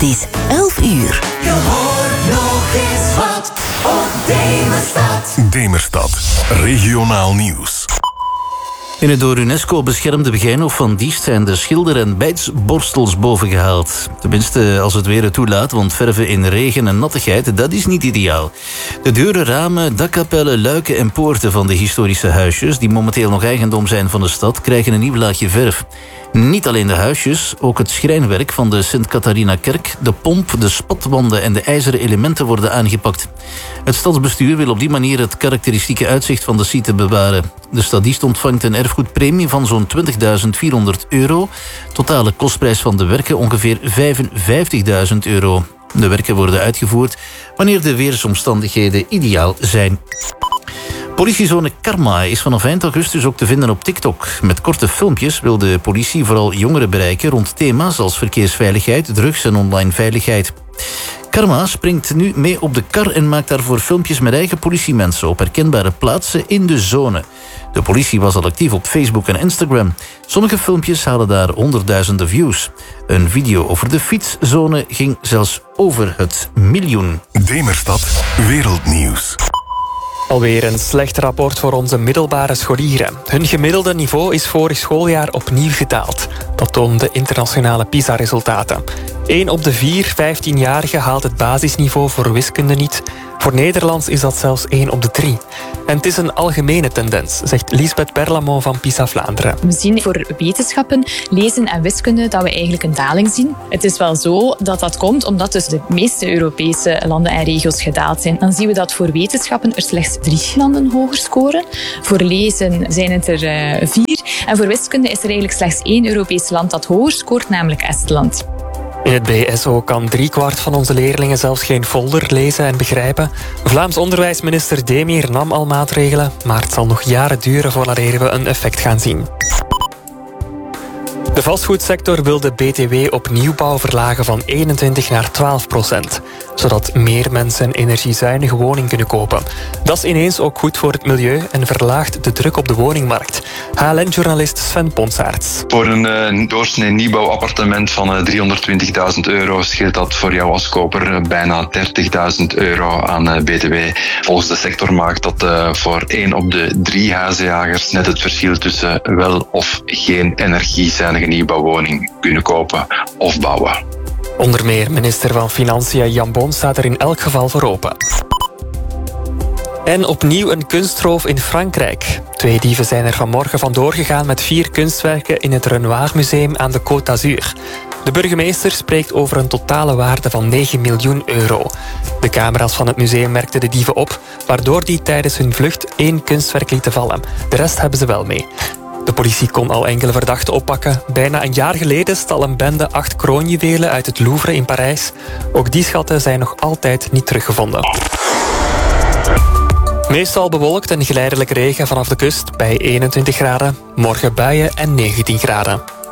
is 11 uur. Je hoort nog eens wat op Demerstad. Demerstad, regionaal nieuws. In het door UNESCO beschermde Begijnhof van Diest zijn de schilder- en bijtsborstels bovengehaald. Tenminste, als het weer het toelaat, want verven in regen en nattigheid, dat is niet ideaal. De deuren, ramen, dakkapellen, luiken en poorten van de historische huisjes, die momenteel nog eigendom zijn van de stad, krijgen een nieuw laagje verf. Niet alleen de huisjes, ook het schrijnwerk van de Sint-Catharina-kerk, de pomp, de spatwanden en de ijzeren elementen worden aangepakt. Het stadsbestuur wil op die manier het karakteristieke uitzicht van de site bewaren. De stadist ontvangt een erfgoedpremie van zo'n €20.400. Totale kostprijs van de werken ongeveer €55.000. De werken worden uitgevoerd wanneer de weersomstandigheden ideaal zijn. Politiezone Karma is vanaf eind augustus ook te vinden op TikTok. Met korte filmpjes wil de politie vooral jongeren bereiken rond thema's als verkeersveiligheid, drugs en online veiligheid. Karma springt nu mee op de kar en maakt daarvoor filmpjes met eigen politiemensen op herkenbare plaatsen in de zone. De politie was al actief op Facebook en Instagram. Sommige filmpjes halen daar honderdduizenden views. Een video over de fietszone ging zelfs over het miljoen. Demerstad, wereldnieuws. Alweer een slecht rapport voor onze middelbare scholieren. Hun gemiddelde niveau is vorig schooljaar opnieuw gedaald. Dat tonen de internationale PISA-resultaten. 1 op de 4 15-jarigen haalt het basisniveau voor wiskunde niet. Voor Nederlands is dat zelfs 1 op de 3. En het is een algemene tendens, zegt Lisbeth Berlamont van PISA Vlaanderen. We zien voor wetenschappen, lezen en wiskunde dat we eigenlijk een daling zien. Het is wel zo dat dat komt omdat dus de meeste Europese landen en regio's gedaald zijn. Dan zien we dat voor wetenschappen er slechts 3 landen hoger scoren. Voor lezen zijn het er 4. En voor wiskunde is er eigenlijk slechts 1 Europees land dat hoger scoort, namelijk Estland. In het BSO kan 3/4 van onze leerlingen zelfs geen folder lezen en begrijpen. Vlaams onderwijsminister Demir nam al maatregelen, maar het zal nog jaren duren voordat we een effect gaan zien. De vastgoedsector wil de BTW op nieuwbouw verlagen van 21 naar 12%, zodat meer mensen een energiezuinige woning kunnen kopen. Dat is ineens ook goed voor het milieu en verlaagt de druk op de woningmarkt. HLN-journalist Sven Ponsaerts. Voor een doorsnee nieuwbouwappartement van €320.000 scheelt dat voor jou als koper bijna €30.000 aan BTW. Volgens de sector maakt dat voor 1 op de 3 huizenjagers net het verschil tussen wel of geen energiezuinige nieuwbouwwoning kunnen kopen of bouwen. Onder meer minister van Financiën Jan Bon staat er in elk geval voor open. En opnieuw een kunstroof in Frankrijk. 2 dieven zijn er vanmorgen vandoor gegaan met 4 kunstwerken in het Renoir Museum aan de Côte d'Azur. De burgemeester spreekt over een totale waarde van €9 miljoen. De camera's van het museum merkten de dieven op, waardoor die tijdens hun vlucht 1 kunstwerk lieten vallen. De rest hebben ze wel mee. De politie kon al enkele verdachten oppakken. Bijna een jaar geleden stal een bende 8 kroonjuwelen uit het Louvre in Parijs. Ook die schatten zijn nog altijd niet teruggevonden. Meestal bewolkt en geleidelijk regen vanaf de kust bij 21 graden. Morgen buien en 19 graden.